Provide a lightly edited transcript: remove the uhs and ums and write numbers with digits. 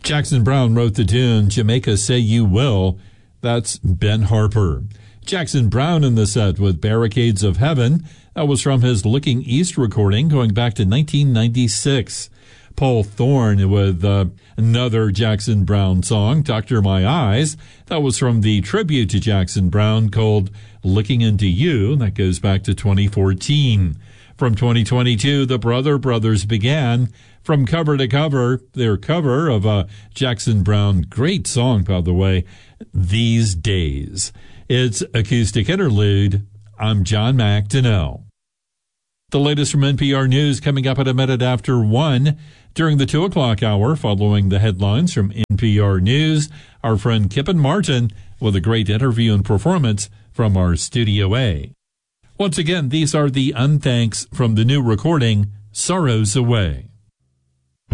Jackson Browne wrote the tune Jamaica Say You Will. That's Ben Harper. Jackson Browne in the set with Barricades of Heaven. That was from his Looking East recording going back to 1996. Paul Thorne with another Jackson Browne song, Doctor My Eyes. That was from the tribute to Jackson Browne called Looking Into You. That goes back to 2014. From 2022, the Brother Brothers began From Cover to Cover, their cover of a Jackson Browne, great song, by the way, These Days. It's Acoustic Interlude. I'm John McDonnell. The latest from NPR News coming up at a minute after 1. During the 2 o'clock hour, following the headlines from NPR News, our friend Kippen Martin with a great interview and performance from our Studio A. Once again, these are the unthanks from the new recording, Sorrows Away.